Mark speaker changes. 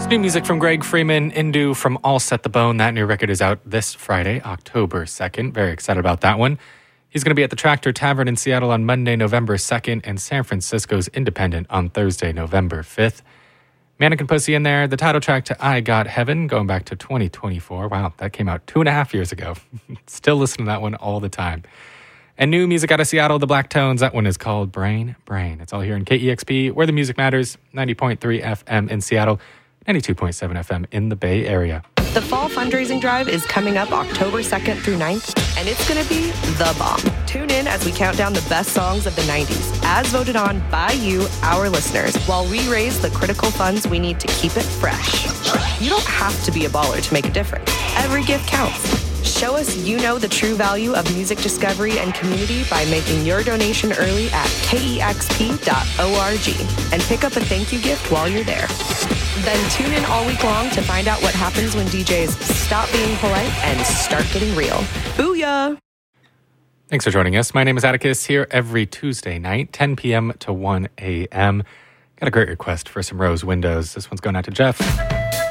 Speaker 1: New music from Greg Freeman, Indu from All Set the Bone. That new record is out this Friday, October 2nd. Very excited about that one. He's going to be at the Tractor Tavern in Seattle on Monday, November 2nd, and San Francisco's Independent on Thursday, November 5th. Mannequin Pussy in there, the title track to I Got Heaven, going back to 2024. Wow, that came out 2.5 years ago. Still listen to that one all the time. And new music out of Seattle, the Black Tones. That one is called Brain. It's all here in KEXP, where the music matters. 90.3 FM in Seattle. 92.7 FM in the Bay Area.
Speaker 2: The fall fundraising drive is coming up October 2nd through 9th, and it's going to be the bomb. Tune in as we count down the best songs of the 90s, as voted on by you, our listeners, while we raise the critical funds we need to keep it fresh. You don't have to be a baller to make a difference. Every gift counts. Show us you know the true value of music discovery and community by making your donation early at kexp.org and pick up a thank you gift while you're there. Then tune in all week long to find out what happens when DJs stop being polite and start getting real. Booyah!
Speaker 1: Thanks for joining us. My name is Atticus, here every Tuesday night, 10 p.m. to 1 a.m. Got a great request for some rose windows. This one's going out to Jeff.